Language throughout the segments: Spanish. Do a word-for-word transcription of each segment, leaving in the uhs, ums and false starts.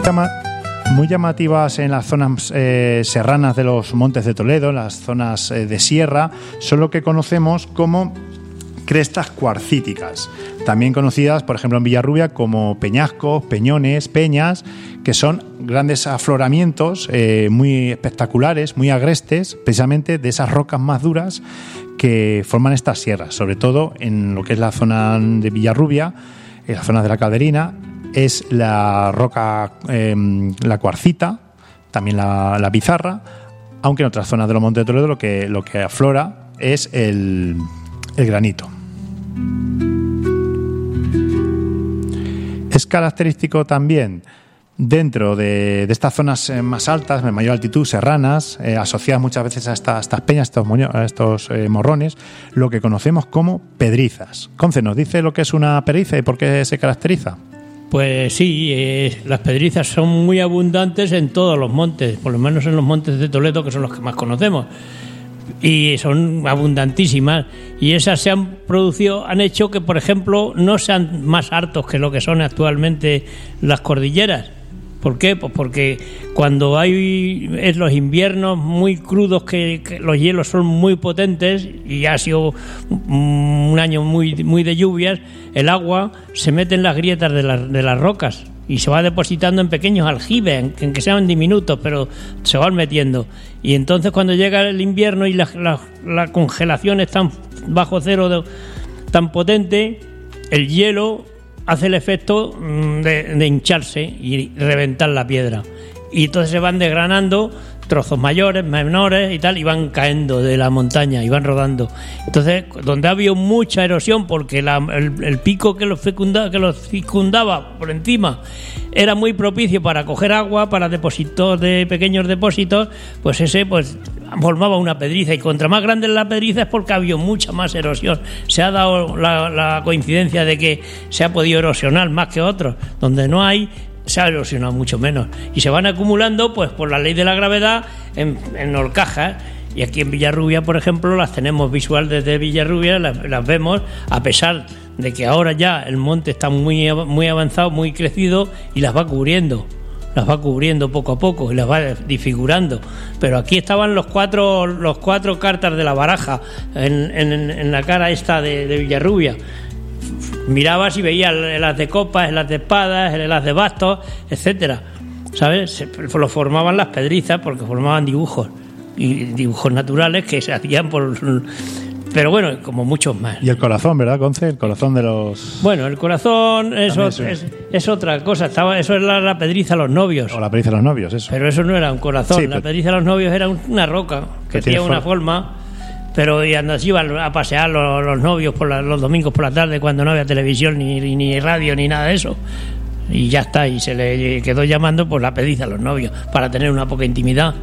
Llama, muy llamativas en las zonas eh, serranas de los Montes de Toledo, en las zonas eh, de sierra, son lo que conocemos como crestas cuarcíticas, también conocidas, por ejemplo, en Villarrubia como peñascos, peñones, peñas, que son grandes afloramientos eh, muy espectaculares, muy agrestes, precisamente de esas rocas más duras que forman estas sierras, sobre todo en lo que es la zona de Villarrubia, en la zona de la Calderina, es la roca, eh, la cuarcita, también la, la pizarra, aunque en otras zonas de los Montes de Toledo lo que, lo que aflora es el, el granito. Es característico también dentro de, de estas zonas más altas, de mayor altitud, serranas, eh, asociadas muchas veces a, esta, a estas peñas, estos moño, a estos eh, morrones, lo que conocemos como pedrizas. Conce, ¿nos dice lo que es una pedriza y por qué se caracteriza? Pues sí, eh, las pedrizas son muy abundantes en todos los montes, por lo menos en los Montes de Toledo, que son los que más conocemos, y son abundantísimas, y esas se han producido, han hecho que, por ejemplo, no sean más altos que lo que son actualmente las cordilleras. ¿Por qué? Pues porque cuando hay es los inviernos muy crudos, que, que los hielos son muy potentes y ha sido un año muy, muy de lluvias, el agua se mete en las grietas de las, de las rocas y se va depositando en pequeños aljibes, en, en que sean diminutos, pero se van metiendo. Y entonces cuando llega el invierno y la, la, la congelación es tan bajo cero, de, tan potente, el hielo hace el efecto de, de hincharse y reventar la piedra, y entonces se van desgranando trozos mayores, menores y tal, y van cayendo de la montaña y van rodando. Entonces, donde ha habido mucha erosión, porque la, el, el pico que los fecundaba, que los circundaba por encima era muy propicio para coger agua, para depósitos de pequeños depósitos, pues ese pues formaba una pedriza, y contra más grande es la pedriza es porque ha habido mucha más erosión. Se ha dado la, la coincidencia de que se ha podido erosionar más que otros. Donde no hay, se ha erosionado mucho menos, y se van acumulando pues por la ley de la gravedad en, en horcajas. Y aquí en Villarrubia, por ejemplo, las tenemos visual desde Villarrubia, las, las vemos, a pesar de que ahora ya el monte está muy, muy avanzado, muy crecido, y las va cubriendo, las va cubriendo poco a poco y las va desfigurando. Pero aquí estaban los cuatro, los cuatro cartas de la baraja en, en, en la cara esta de, de Villarrubia. Mirabas y veías el as de copas, el as de espadas, el as de bastos, etcétera, ¿sabes? Se, lo formaban las pedrizas porque formaban dibujos, y dibujos naturales que se hacían por... Pero bueno, como muchos más. Y el corazón, ¿verdad, Conce? El corazón de los... Bueno, el corazón eso es, es, es otra cosa. Estaba, eso es la, la pedriza de los novios. O la pedriza de los novios, eso. Pero eso no era un corazón. Sí, la pero... pedriza de los novios era una roca que tenía una forma... Pero y cuando se iban a pasear los, los novios por la, los domingos por la tarde, cuando no había televisión ni, ni, ni radio ni nada de eso, y ya está, y se le quedó llamando por la pedriza a los novios para tener una poca intimidad.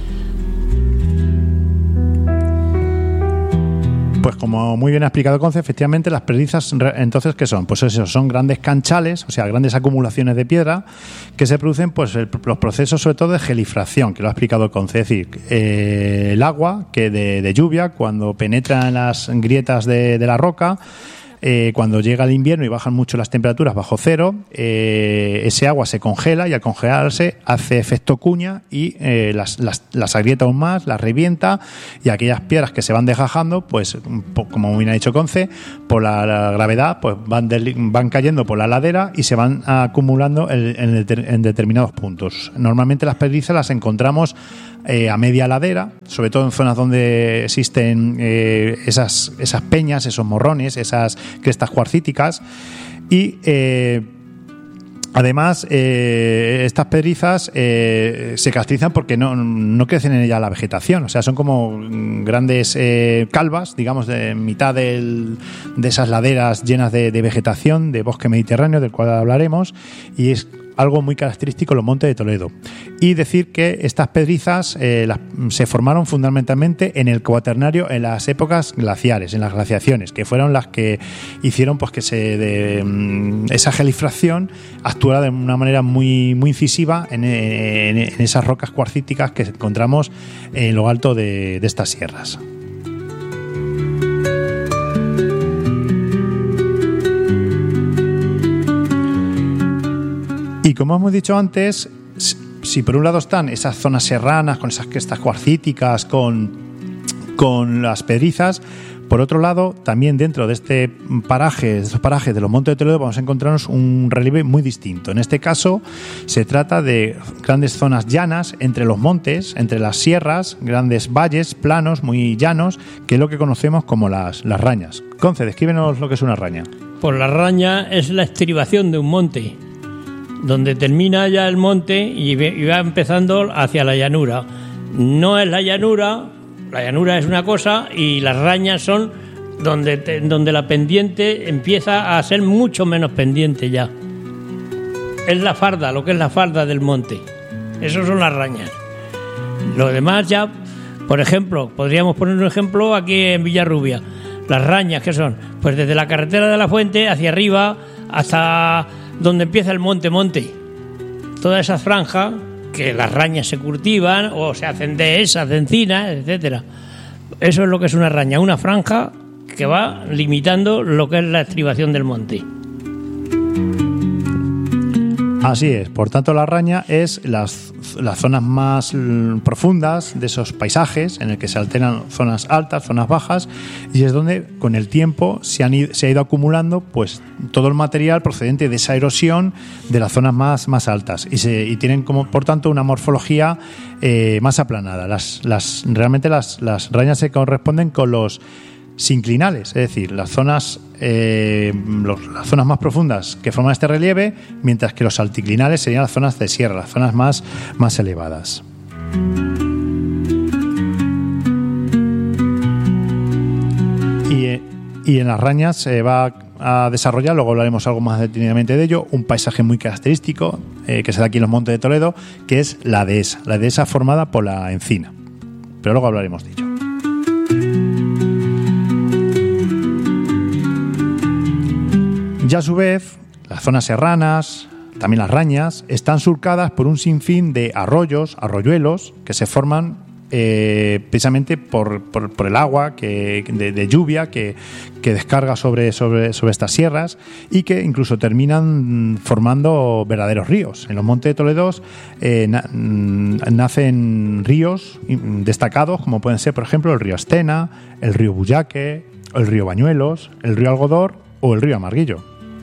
Pues como muy bien ha explicado Conce, efectivamente las pedrizas, entonces, ¿qué son? Pues eso, son grandes canchales, o sea, grandes acumulaciones de piedra que se producen, pues el, los procesos sobre todo de gelifración, que lo ha explicado Conce, es decir, eh, el agua que de, de lluvia, cuando penetra en las grietas de, de la roca, Eh, cuando llega el invierno y bajan mucho las temperaturas bajo cero, eh, ese agua se congela, y al congelarse hace efecto cuña y eh, las, las, las agrieta aún más, las revienta, y aquellas piedras que se van desgajando, pues como bien ha dicho Conce, por la, la gravedad pues van, de, van cayendo por la ladera y se van acumulando en, en, el, en determinados puntos. Normalmente las pedrizas las encontramos Eh, a media ladera, sobre todo en zonas donde existen eh, esas, esas peñas, esos morrones, esas crestas cuarcíticas, y eh, además eh, estas pedrizas eh, se caracterizan porque no, no crecen en ella la vegetación, o sea, son como grandes eh, calvas, digamos, de mitad del, de esas laderas llenas de, de vegetación, de bosque mediterráneo, del cual hablaremos, y es algo muy característico en los Montes de Toledo. Y decir que estas pedrizas eh, las, se formaron fundamentalmente en el Cuaternario, en las épocas glaciares, en las glaciaciones, que fueron las que hicieron pues que se de, esa gelifracción actuara de una manera muy, muy incisiva en, en, en esas rocas cuarcíticas que encontramos en lo alto de, de estas sierras. Y como hemos dicho antes, si por un lado están esas zonas serranas con esas crestas cuarcíticas, con, con las pedrizas, por otro lado, también dentro de este paraje, de estos parajes de los Montes de Toledo, vamos a encontrarnos un relieve muy distinto. En este caso, se trata de grandes zonas llanas entre los montes, entre las sierras, grandes valles planos, muy llanos, que es lo que conocemos como las, las rañas. Conce, descríbenos lo que es una raña. Pues la raña es la estribación de un monte, donde termina ya el monte y va empezando hacia la llanura. No es la llanura. La llanura es una cosa y las rañas son donde, te, donde la pendiente empieza a ser mucho menos pendiente ya. Es la farda, lo que es la farda del monte. Esas son las rañas. Lo demás ya, por ejemplo, podríamos poner un ejemplo aquí en Villarrubia. Las rañas, ¿qué son? Pues desde la carretera de la Fuente hacia arriba hasta donde empieza el monte monte. Toda esa franja que las rañas se cultivan o se hacen dehesas, de encinas, etcétera. Eso es lo que es una raña, una franja que va limitando lo que es la estribación del monte. Así es, por tanto la raña es las, las zonas más profundas de esos paisajes en el que se alternan zonas altas, zonas bajas, y es donde con el tiempo se, han ido, se ha ido acumulando pues todo el material procedente de esa erosión de las zonas más, más altas y, se, y tienen como por tanto una morfología eh, más aplanada. Las, las, realmente las, las rañas se corresponden con los sinclinales, es decir, las zonas eh, los, las zonas más profundas que forman este relieve, mientras que los alticlinales serían las zonas de sierra, las zonas más, más elevadas. Y, y en las rañas se va a desarrollar, luego hablaremos algo más detenidamente de ello, un paisaje muy característico eh, que se da aquí en los Montes de Toledo, que es la dehesa, la dehesa formada por la encina, pero luego hablaremos de ello. Ya a su vez, las zonas serranas, también las rañas, están surcadas por un sinfín de arroyos, arroyuelos, que se forman eh, precisamente por, por, por el agua que, de, de lluvia que, que descarga sobre, sobre, sobre estas sierras y que incluso terminan formando verdaderos ríos. En los Montes de Toledo eh, na, nacen ríos destacados, como pueden ser, por ejemplo, el río Estena, el río Bullaque, el río Bañuelos, el río Algodor o el río Amarguillo.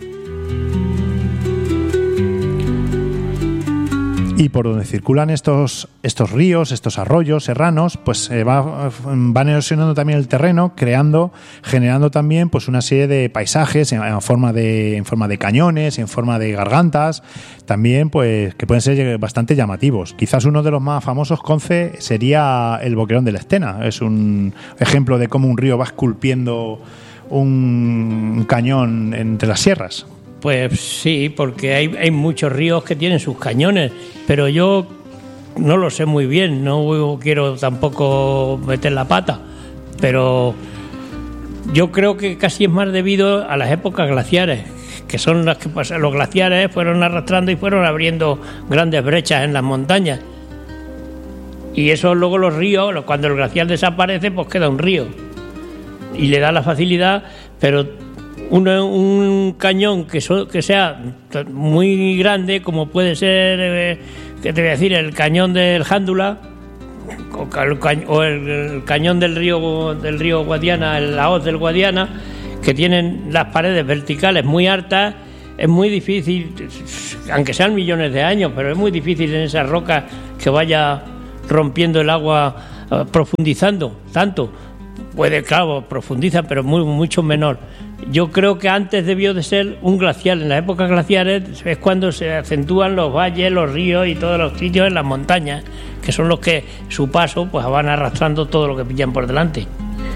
Y por donde circulan estos, estos ríos, estos arroyos serranos, pues eh, va, van erosionando también el terreno, creando, generando también pues una serie de paisajes en, en forma de, en forma de cañones, en forma de gargantas, también pues que pueden ser bastante llamativos. Quizás uno de los más famosos, Conce, sería el Boquerón de la Estena. Es un ejemplo de cómo un río va esculpiendo un cañón entre las sierras. Pues sí, porque hay, hay muchos ríos que tienen sus cañones, pero yo no lo sé muy bien, no quiero tampoco meter la pata, pero yo creo que casi es más debido a las épocas glaciares, que son las que pues, los glaciares fueron arrastrando y fueron abriendo grandes brechas en las montañas. Y eso luego los ríos, cuando el glaciar desaparece, pues queda un río. Y le da la facilidad, pero un, un cañón que, so, que sea muy grande, como puede ser, eh, que te voy a decir, el cañón del Jándula o, el, o el, el cañón del río del río Guadiana, el la hoz del Guadiana, que tienen las paredes verticales muy altas, es muy difícil, aunque sean millones de años, pero es muy difícil en esas rocas que vaya rompiendo el agua, uh, profundizando tanto. Puede, claro, profundiza, pero muy mucho menor. Yo creo que antes debió de ser un glaciar. En las épocas glaciares es cuando se acentúan los valles, los ríos y todos los sitios en las montañas, que son los que su paso pues van arrastrando todo lo que pillan por delante.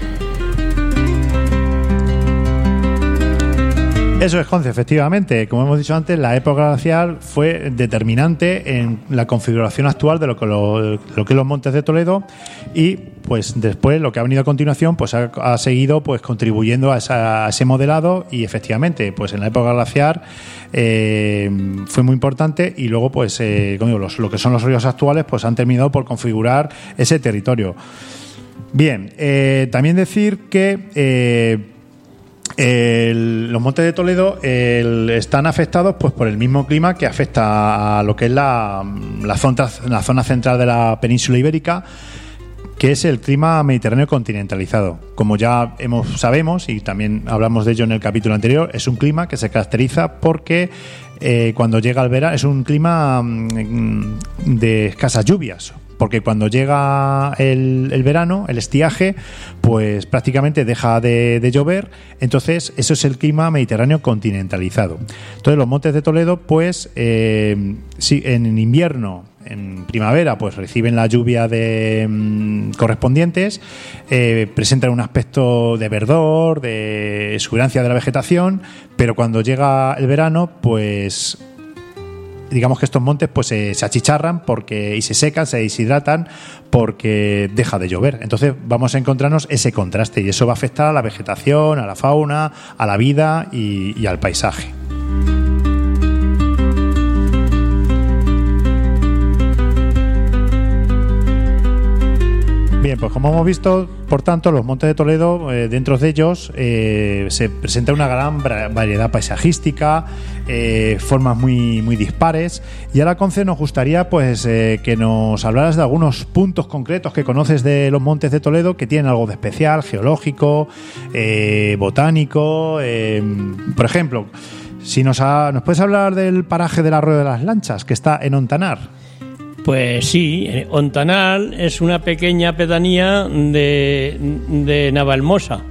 Eso es, Conce, efectivamente. Como hemos dicho antes, la época glacial fue determinante en la configuración actual de lo que, lo, lo que es los Montes de Toledo y pues después lo que ha venido a continuación pues ha, ha seguido pues contribuyendo a, esa, a ese modelado y efectivamente pues en la época glacial eh, fue muy importante y luego pues eh, como digo, los, lo que son los ríos actuales pues han terminado por configurar ese territorio. Bien, eh, también decir que eh, El, los Montes de Toledo el, están afectados pues por el mismo clima que afecta a lo que es la, la, zona, la zona central de la península ibérica, que es el clima mediterráneo continentalizado. Como ya hemos, sabemos, y también hablamos de ello en el capítulo anterior, es un clima que se caracteriza porque eh, cuando llega el verano es un clima mm, de escasas lluvias. Porque cuando llega el, el verano, el estiaje, pues prácticamente deja de, de llover. Entonces, eso es el clima mediterráneo continentalizado. Entonces, los Montes de Toledo, pues, eh, sí, en invierno, en primavera, pues reciben la lluvia de mm, correspondientes, eh, presentan un aspecto de verdor, de exuberancia de la vegetación, pero cuando llega el verano, pues digamos que estos montes pues se, se achicharran porque y se secan, se deshidratan porque deja de llover. Entonces vamos a encontrarnos ese contraste y eso va a afectar a la vegetación, a la fauna, a la vida y, y al paisaje. Bien, pues como hemos visto, por tanto, los Montes de Toledo, eh, dentro de ellos eh, se presenta una gran variedad paisajística, eh, formas muy, muy dispares. Y ahora, Conce, nos gustaría pues eh, que nos hablaras de algunos puntos concretos que conoces de los Montes de Toledo que tienen algo de especial, geológico, eh, botánico. Eh, por ejemplo, si nos, ha, nos puedes hablar del paraje del Arroyo de las Lanchas, que está en Ontanar. Pues sí, Ontanar es una pequeña pedanía de, de Navalmosa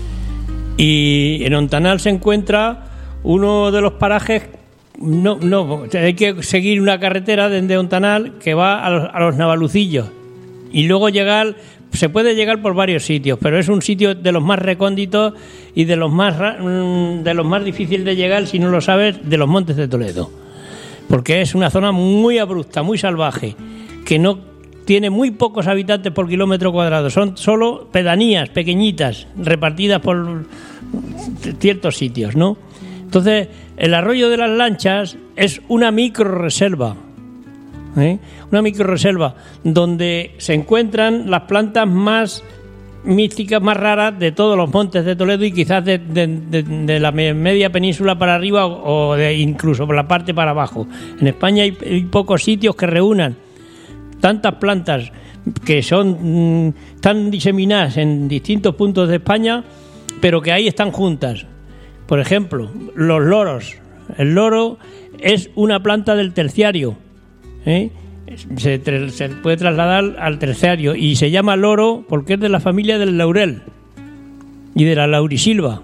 y en Ontanar se encuentra uno de los parajes, no, no, hay que seguir una carretera desde Ontanar que va a los, a los Navalucillos y luego llegar, se puede llegar por varios sitios, pero es un sitio de los más recónditos y de los más, de los más difíciles de llegar, si no lo sabes, de los Montes de Toledo. Porque es una zona muy abrupta, muy salvaje, que no tiene muy pocos habitantes por kilómetro cuadrado. Son solo pedanías pequeñitas repartidas por ciertos sitios, ¿no? Entonces, el Arroyo de las Lanchas es una microrreserva, ¿eh? Una microrreserva donde se encuentran las plantas más místicas, más raras de todos los Montes de Toledo y quizás de, de, de, de la media península para arriba o, o de incluso por la parte para abajo. En España hay, hay pocos sitios que reúnan tantas plantas que son mmm, tan diseminadas en distintos puntos de España, pero que ahí están juntas. Por ejemplo, los loros. El loro es una planta del terciario, ¿eh? Se, se puede trasladar al terciario y se llama loro porque es de la familia del laurel y de la laurisilva.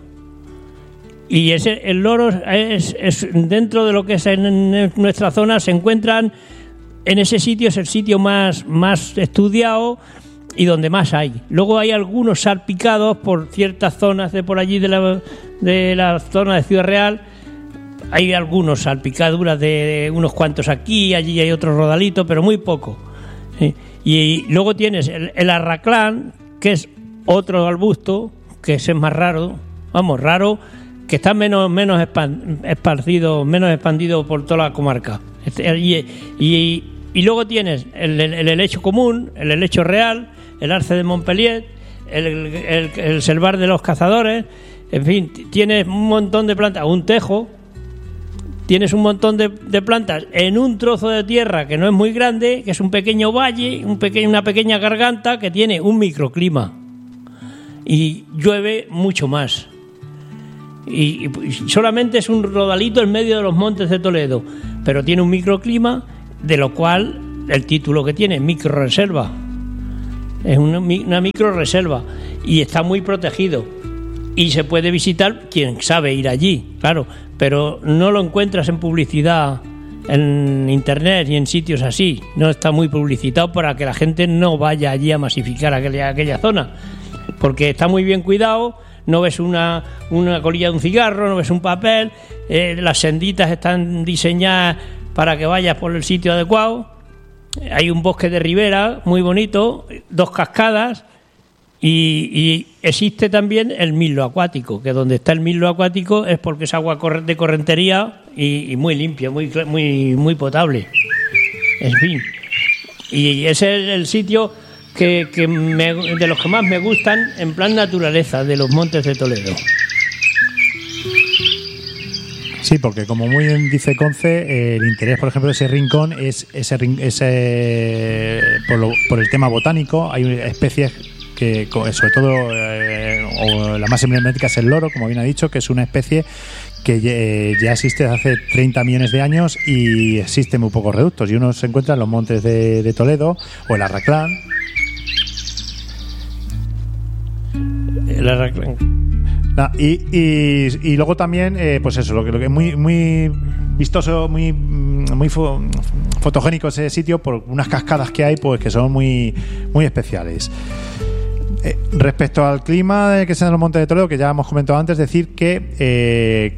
Y ese, el loro es, es dentro de lo que es en nuestra zona, se encuentran en ese sitio, es el sitio más, más estudiado y donde más hay. Luego hay algunos salpicados por ciertas zonas de por allí de la, de la zona de Ciudad Real. Hay algunos salpicaduras de unos cuantos aquí, allí hay otro rodalito, pero muy poco. ¿Sí? Y luego tienes el, el arraclán, que es otro arbusto, que ese es más raro, vamos, raro, que está menos menos esparcido, menos expandido por toda la comarca. Y, y, y luego tienes el, el, el helecho común, el helecho real, el arce de Montpellier, el, el, el, el selvar de los cazadores, en fin, tienes un montón de plantas, un tejo. Tienes un montón de, de plantas en un trozo de tierra que no es muy grande, que es un pequeño valle, un pequeño, una pequeña garganta que tiene un microclima y llueve mucho más. Y, y solamente es un rodalito en medio de los Montes de Toledo, pero tiene un microclima, de lo cual el título que tiene, microrreserva. Es una, una microrreserva y está muy protegido. Y se puede visitar quien sabe ir allí, claro, pero no lo encuentras en publicidad en internet y en sitios así. No está muy publicitado para que la gente no vaya allí a masificar aquella, aquella zona, porque está muy bien cuidado. No ves una, una colilla de un cigarro, no ves un papel, eh, las senditas están diseñadas para que vayas por el sitio adecuado. Hay un bosque de ribera muy bonito, dos cascadas. Y, y existe también el mirlo acuático, que donde está el mirlo acuático es porque es agua de correntería y, y muy limpia, muy muy muy potable. En fin, y ese es el sitio que, que me, de los que más me gustan en plan naturaleza de los Montes de Toledo. Sí, porque como muy bien dice Conce, eh, el interés, por ejemplo, de ese rincón es ese, ese por, lo, por el tema botánico. Hay especies que, sobre todo, eh, o la más emblemática es el loro, como bien ha dicho, que es una especie que eh, ya existe desde hace treinta millones de años y existe muy pocos reductos. Y uno se encuentra en los montes de, de Toledo o el Arraclán. El Arraclán. Ah, y, y, y luego también, eh, pues eso, lo que, lo que es muy, muy vistoso, muy, muy fo, fotogénico ese sitio por unas cascadas que hay, pues que son muy, muy especiales. Eh, respecto al clima que se da en los montes de Toledo, que ya hemos comentado antes, decir que eh,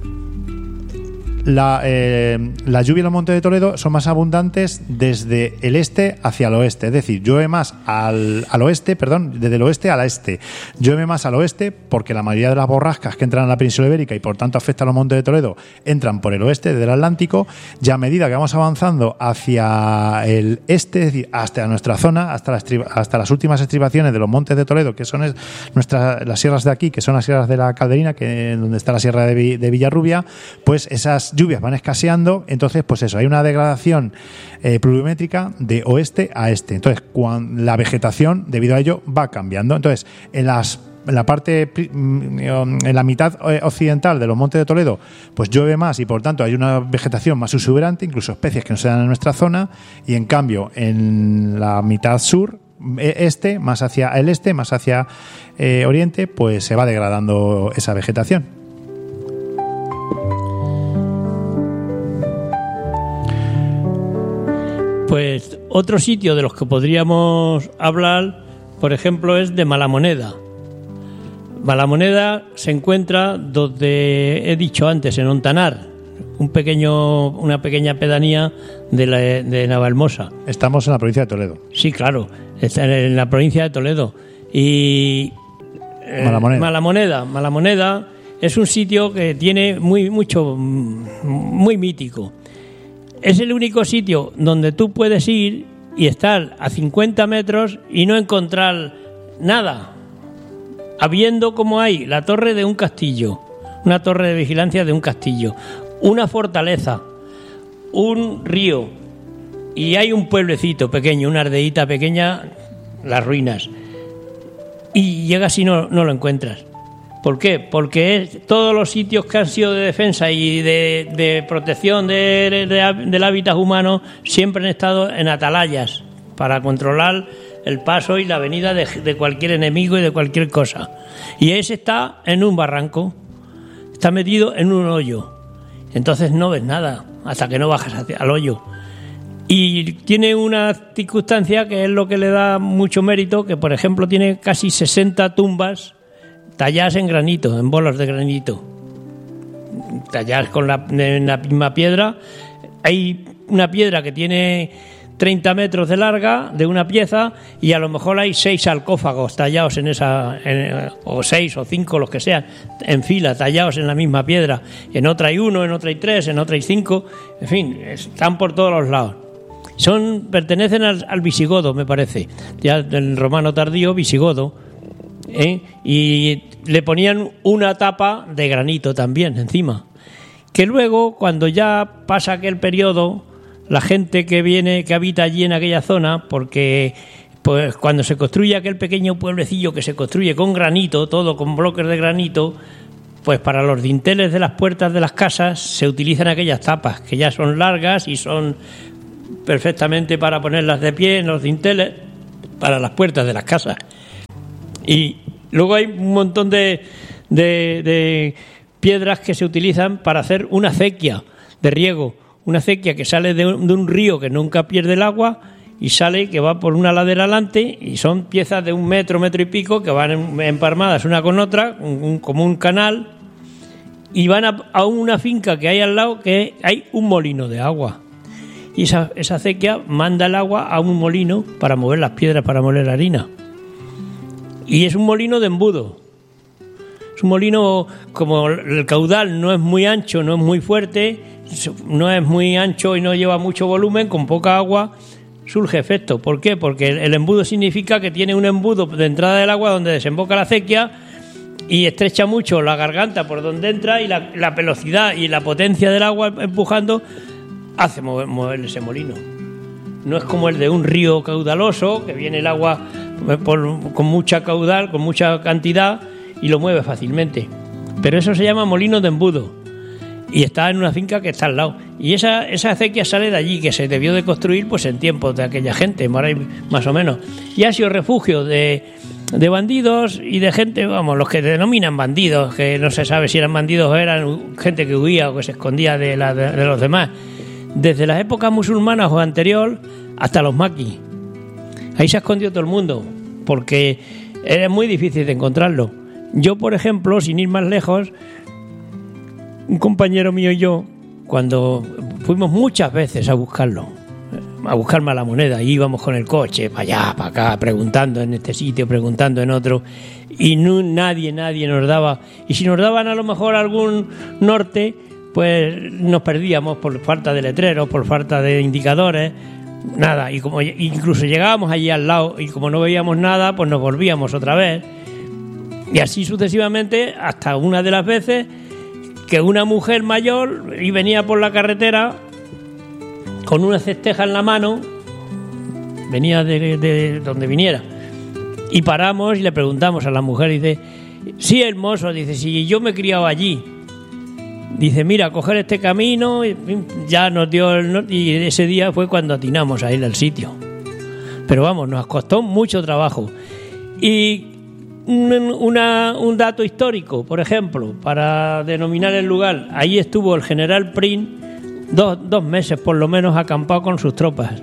la, eh, la lluvia en los montes de Toledo son más abundantes desde el este hacia el oeste, es decir, llueve más al, al oeste, perdón, desde el oeste al este, llueve más al oeste porque la mayoría de las borrascas que entran a la península ibérica y por tanto afectan a los montes de Toledo entran por el oeste, desde el Atlántico, y a medida que vamos avanzando hacia el este, es decir, hasta nuestra zona, hasta las, hasta las últimas estribaciones de los montes de Toledo, que son nuestras, las sierras de aquí, que son las sierras de la Calderina, que donde está la sierra de, de Villarrubia, pues esas lluvias van escaseando, entonces pues eso, hay una degradación eh, pluviométrica de oeste a este, entonces cuando la vegetación debido a ello va cambiando, entonces en las en la parte, en la mitad occidental de los montes de Toledo, pues llueve más y por tanto hay una vegetación más exuberante, incluso especies que no se dan en nuestra zona, y en cambio en la mitad sur, este, más hacia el este, más hacia eh, oriente, pues se va degradando esa vegetación. Pues otro sitio de los que podríamos hablar, por ejemplo, es de Malamoneda. Malamoneda se encuentra donde he dicho antes, en Ontanar, un pequeño, una pequeña pedanía de, la, de Navahermosa. Estamos en la provincia de Toledo. Sí, claro, está en la provincia de Toledo. Y eh, Malamoneda. Malamoneda, Malamoneda es un sitio que tiene muy mucho, muy mítico. Es el único sitio donde tú puedes ir y estar a cincuenta metros y no encontrar nada, habiendo como hay la torre de un castillo, una torre de vigilancia de un castillo, una fortaleza, un río y hay un pueblecito pequeño, una aldeíta pequeña, las ruinas, y llegas y no, no lo encuentras. ¿Por qué? Porque es, todos los sitios que han sido de defensa y de, de protección de, de, del hábitat humano siempre han estado en atalayas para controlar el paso y la venida de, de cualquier enemigo y de cualquier cosa. Y ese está en un barranco, está metido en un hoyo. Entonces no ves nada hasta que no bajas hacia el hoyo. Y tiene una circunstancia que es lo que le da mucho mérito, que por ejemplo tiene casi sesenta tumbas talladas en granito, en bolas de granito, talladas con la, en la misma piedra. Hay una piedra que tiene treinta metros de larga de una pieza y a lo mejor hay seis sarcófagos tallados en esa, en, o seis o cinco, los que sean, en fila, tallados en la misma piedra. En otra hay uno, en otra hay tres, en otra hay cinco, en fin, están por todos los lados. Son, pertenecen al, al visigodo, me parece, ya del romano tardío, visigodo. ¿Eh? Y le ponían una tapa de granito también encima, que luego cuando ya pasa aquel periodo, la gente que viene, que habita allí en aquella zona, porque pues cuando se construye aquel pequeño pueblecillo que se construye con granito, todo con bloques de granito, pues para los dinteles de las puertas de las casas se utilizan aquellas tapas que ya son largas y son perfectamente para ponerlas de pie en los dinteles para las puertas de las casas. Y luego hay un montón de, de, de piedras que se utilizan para hacer una acequia de riego, una acequia que sale de un, de un río que nunca pierde el agua y sale, que va por una ladera adelante, y son piezas de un metro, metro y pico, que van emparmadas una con otra, un, un, como un canal, y van a, a una finca que hay al lado, que hay un molino de agua. Y esa, esa acequia manda el agua a un molino para mover las piedras, para moler la harina. Y es un molino de embudo. Es un molino, como el caudal no es muy ancho, no es muy fuerte, no es muy ancho y no lleva mucho volumen, con poca agua surge efecto. ¿Por qué? Porque el embudo significa que tiene un embudo de entrada del agua donde desemboca la acequia y estrecha mucho la garganta por donde entra, y la, la velocidad y la potencia del agua empujando hace mover, mover ese molino. No es como el de un río caudaloso, que viene el agua por, con mucha caudal, con mucha cantidad, y lo mueve fácilmente. Pero eso se llama molino de embudo, y está en una finca que está al lado. Y esa, esa acequia sale de allí, que se debió de construir pues en tiempos de aquella gente, más o menos. Y ha sido refugio de, de bandidos y de gente, vamos, los que denominan bandidos, que no se sabe si eran bandidos o eran gente que huía o que se escondía de, la, de, de los demás. Desde las épocas musulmanas o anterior hasta los maquis. Ahí se ha escondido todo el mundo, porque era muy difícil de encontrarlo. Yo, por ejemplo, sin ir más lejos, un compañero mío y yo, cuando fuimos muchas veces a buscarlo, a buscar Mala Moneda, íbamos con el coche para allá, para acá, preguntando en este sitio, preguntando en otro, y no, nadie, nadie nos daba. Y si nos daban a lo mejor algún norte, pues nos perdíamos por falta de letreros, por falta de indicadores, nada. Y como incluso llegábamos allí al lado y como no veíamos nada, pues nos volvíamos otra vez. Y así sucesivamente, hasta una de las veces que una mujer mayor y venía por la carretera con una cesteja en la mano, venía de, de donde viniera, y paramos y le preguntamos a la mujer, dice, sí, hermoso, dice, sí, yo me he criado allí, dice, mira, coger este camino, y ya nos dio el, y ese día fue cuando atinamos a ir al sitio. Pero vamos, nos costó mucho trabajo. Y Una, un dato histórico, por ejemplo, para denominar el lugar, ahí estuvo el general Prim dos, dos meses por lo menos acampado con sus tropas.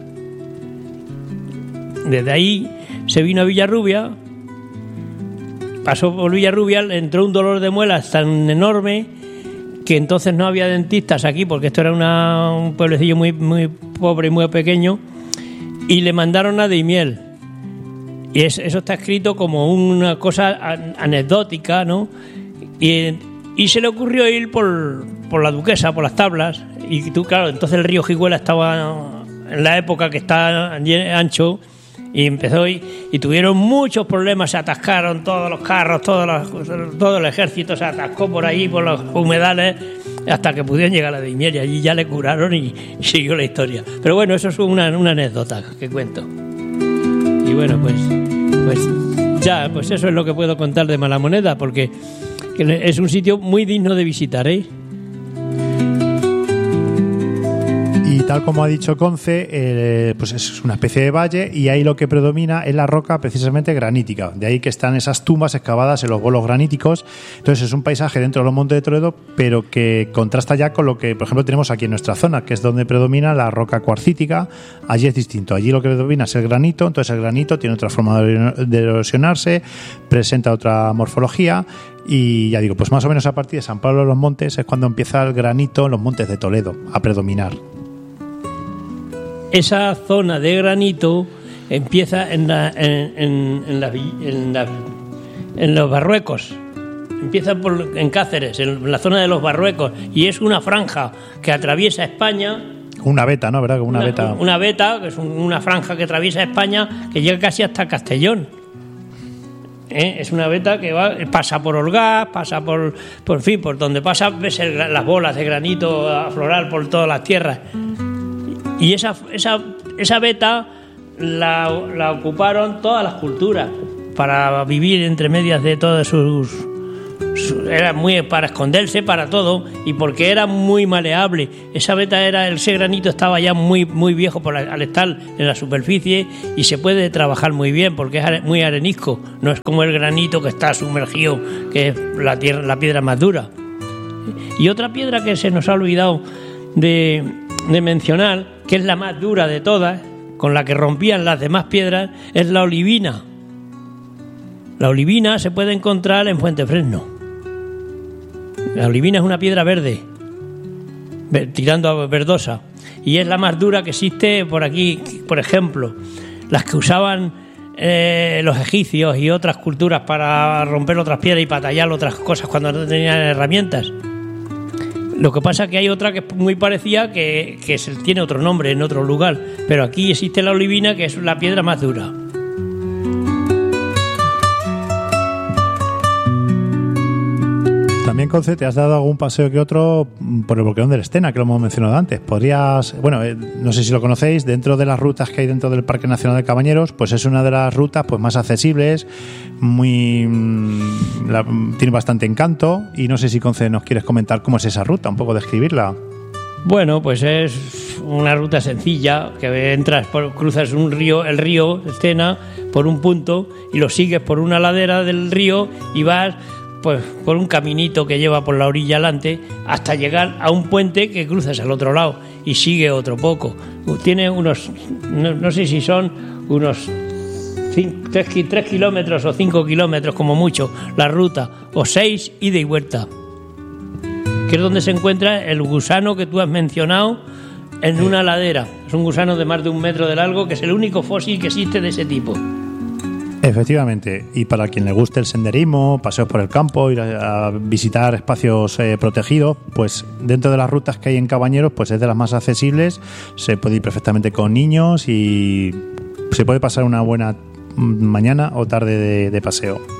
Desde ahí se vino a Villarrubia, pasó por Villarrubia, le entró un dolor de muelas tan enorme que entonces no había dentistas aquí, porque esto era una, un pueblecillo muy, muy pobre y muy pequeño, y le mandaron a Daimiel. Y eso está escrito como una cosa anecdótica, ¿no? Y, y se le ocurrió ir por, por la Duquesa, por las tablas. Y tú, claro, entonces el río Jiguela estaba en la época que está ancho. Y empezó y, y tuvieron muchos problemas, se atascaron todos los carros, todos los, todo el ejército se atascó por ahí, por los humedales, hasta que pudieron llegar a Daimiel. Y allí ya le curaron y, y siguió la historia. Pero bueno, eso es una, una anécdota que cuento. Y bueno, pues, pues ya, pues eso es lo que puedo contar de Mala Moneda, porque es un sitio muy digno de visitar, ¿eh? Y tal como ha dicho Conce, eh, pues es una especie de valle y ahí lo que predomina es la roca precisamente granítica. De ahí que están esas tumbas excavadas en los bolos graníticos. Entonces es un paisaje dentro de los Montes de Toledo, pero que contrasta ya con lo que, por ejemplo, tenemos aquí en nuestra zona, que es donde predomina la roca cuarcítica. Allí es distinto. Allí lo que predomina es el granito. Entonces el granito tiene otra forma de erosionarse, presenta otra morfología. Y ya digo, pues más o menos a partir de San Pablo de los Montes es cuando empieza el granito en los Montes de Toledo a predominar. Esa zona de granito empieza en, la, en, en, en, la, en, la, en los Barruecos, empieza por, en Cáceres, en la zona de los Barruecos, y es una franja que atraviesa España. Una veta, ¿no? ¿Verdad? Una, una veta. Una veta, que es una franja que atraviesa España, que llega casi hasta Castellón. ¿Eh? Es una veta que va, pasa por Orgaz, pasa por, por fin, por donde pasa, ves el, las bolas de granito aflorar por todas las tierras. Y esa, esa, esa veta la, la ocuparon todas las culturas para vivir entre medias de todos sus, sus... Era muy para esconderse, para todo, y porque era muy maleable. Esa veta era, ese granito estaba ya muy, muy viejo por la, al estar en la superficie, y se puede trabajar muy bien porque es muy arenisco. No es como el granito que está sumergido, que es la, tierra, la piedra más dura. Y otra piedra que se nos ha olvidado de... de mencionar, que es la más dura de todas, con la que rompían las demás piedras, es la olivina. La olivina se puede encontrar en Fuentefresno. La olivina es una piedra verde, tirando a verdosa, y es la más dura que existe por aquí. Por ejemplo, las que usaban eh, los egipcios y otras culturas para romper otras piedras y para tallar otras cosas cuando no tenían herramientas. Lo que pasa es que hay otra que es muy parecida, que, que tiene otro nombre en otro lugar, pero aquí existe la olivina, que es la piedra más dura. también, Conce, te has dado algún paseo que otro por el Boquerón del Estena, que lo hemos mencionado antes. Podrías, bueno, eh, no sé si lo conocéis, dentro de las rutas que hay dentro del Parque Nacional de Cabañeros, pues es una de las rutas pues más accesibles, muy la, tiene bastante encanto, y no sé si, Conce, nos quieres comentar cómo es esa ruta, un poco describirla. Bueno, pues es una ruta sencilla, que entras, por, cruzas un río, el río Estena, por un punto, y lo sigues por una ladera del río y vas pues por un caminito que lleva por la orilla adelante hasta llegar a un puente que cruzas al otro lado y sigue otro poco. Tiene unos, no, no sé si son unos cinco, tres, tres kilómetros o cinco kilómetros como mucho la ruta, o seis ida y vuelta, que es donde se encuentra el gusano que tú has mencionado en una ladera. Es un gusano de más de un metro de largo, que es el único fósil que existe de ese tipo. Efectivamente, y para quien le guste el senderismo, paseos por el campo, ir a, a visitar espacios eh, protegidos, pues dentro de las rutas que hay en Cabañeros, pues es de las más accesibles, se puede ir perfectamente con niños y se puede pasar una buena mañana o tarde de, de paseo.